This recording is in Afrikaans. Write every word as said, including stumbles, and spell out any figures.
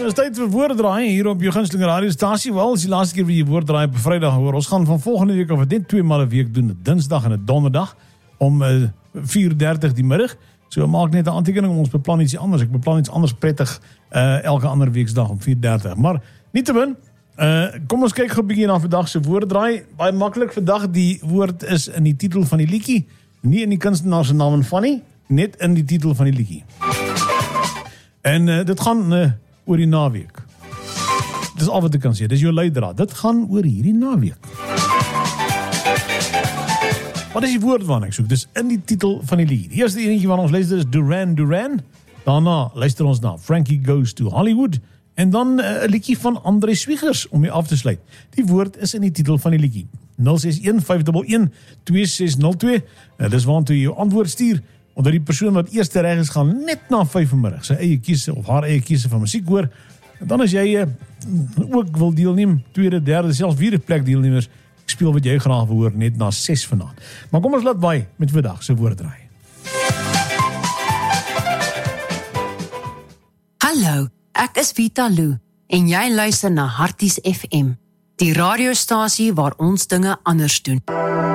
Dis tyd vir woorddraai hier op jou gunsteling radiostasie. Wel, is die laaste keer wie jy woorddraai op 'n Vrydag hoor. Ons gaan van volgende week of net twee maal 'n week doen, 'n Dinsdag en 'n Donderdag om uh, vier uur dertig die middag. So maak net 'n aantekening, ons beplan iets anders. Ek beplan iets anders prettig uh, elke ander weeksdag om vier uur dertig. Maar nietemin, uh, kom ons kyk gou 'n bietjie na vandag se woorddraai. Baie maklik vandag, die woord is in die titel van die liedjie, nie in die kunstenaar se naam en van nie, net in die titel van die liedjie. En uh, dit gaan uh, oor die naweek. Dis al wat ek kan sê. Dis jou leidraad. Dit gaan oor hierdie naweek. Wat is die woord waarna ek soek? Dis in die titel van die lied. Die eerste enetjie wat ons luister is Duran Duran. Daarna luister ons na Frankie Goes to Hollywood. En dan 'n uh, liedjie van Andre Swiegers om mee af te sluit. Die woord is in die titel van die liedjie. nul ses een vyf een een twee ses nul twee. Uh, dis waartoe jy jou antwoord stuur. Onder die persoon wat eerste reg is, gaan net na vyf vanmiddag sy eie keuse of haar eie keuse van musiek hoor. En dan as jy uh, ook wil deelneem, tweede, derde, selfs vierde plek deelnemers, ek speel wat jy graag wil hoor, net na ses vanaand. Maar kom ons laat by met vandag se woorddraai. Hallo, ek is Vita Lou en jy luister na Harties F M, die radiostasie waar ons dinge anders doen.